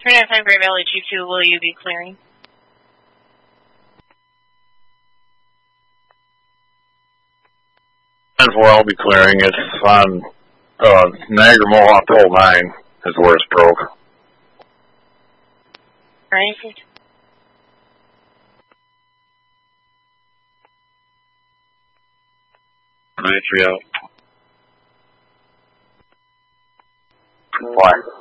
395 Great Valley 22, will you be clearing? I'll be clearing. It's on Niagara Mohawk Pole 9 is where it's broke. Right. 93 out. Why?